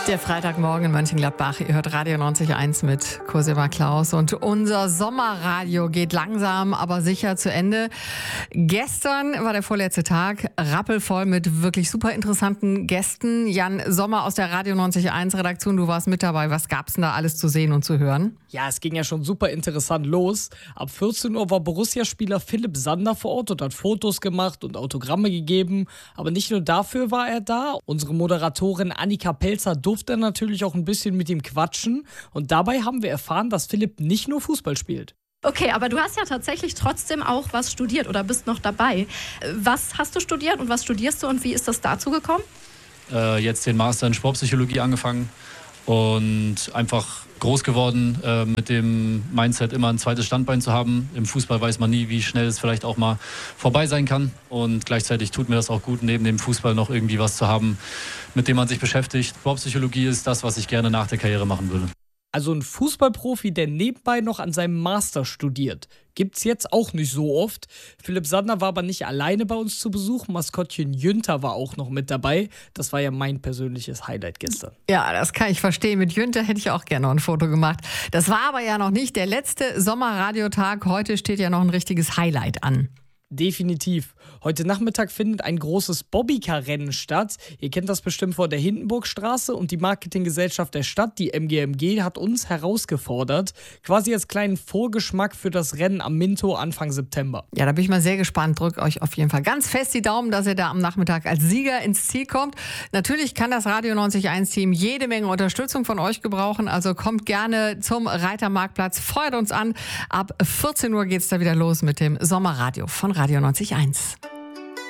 Der Freitagmorgen in Mönchengladbach. Ihr hört Radio 90.1 mit Cosima Klaus. Und unser Sommerradio geht langsam, aber sicher zu Ende. Gestern war der vorletzte Tag, rappelvoll mit wirklich super interessanten Gästen. Jan Sommer aus der Radio 90.1 Redaktion, du warst mit dabei. Was gab's denn da alles zu sehen und zu hören? Ja, es ging ja schon super interessant los. Ab 14 Uhr war Borussia-Spieler Philipp Sander vor Ort und hat Fotos gemacht und Autogramme gegeben. Aber nicht nur dafür war er da. Unsere Moderatorin Annika Pelzer durfte natürlich auch ein bisschen mit ihm quatschen. Und dabei haben wir erfahren, dass Philipp nicht nur Fußball spielt. Okay, aber du hast ja tatsächlich trotzdem auch was studiert oder bist noch dabei. Was hast du studiert und was studierst du und wie ist das dazu gekommen? Jetzt den Master in Sportpsychologie angefangen und einfach groß geworden mit dem Mindset, immer ein zweites Standbein zu haben. Im Fußball weiß man nie, wie schnell es vielleicht auch mal vorbei sein kann. Und gleichzeitig tut mir das auch gut, neben dem Fußball noch irgendwie was zu haben, mit dem man sich beschäftigt. Sportpsychologie ist das, was ich gerne nach der Karriere machen würde. Also ein Fußballprofi, der nebenbei noch an seinem Master studiert. Gibt's jetzt auch nicht so oft. Philipp Sander war aber nicht alleine bei uns zu Besuch. Maskottchen Jünter war auch noch mit dabei. Das war ja mein persönliches Highlight gestern. Ja, das kann ich verstehen. Mit Jünter hätte ich auch gerne noch ein Foto gemacht. Das war aber ja noch nicht der letzte Sommerradiotag. Heute steht ja noch ein richtiges Highlight an. Definitiv. Heute Nachmittag findet ein großes Bobbycar-Rennen statt. Ihr kennt das bestimmt vor der Hindenburgstraße und die Marketinggesellschaft der Stadt, die MGMG, hat uns herausgefordert. Quasi als kleinen Vorgeschmack für das Rennen am Minto Anfang September. Ja, da bin ich mal sehr gespannt. Drückt euch auf jeden Fall ganz fest die Daumen, dass ihr da am Nachmittag als Sieger ins Ziel kommt. Natürlich kann das Radio 90.1-Team jede Menge Unterstützung von euch gebrauchen. Also kommt gerne zum Reitermarktplatz. Feuert uns an. Ab 14 Uhr geht's da wieder los mit dem Sommerradio von Radio 90.1.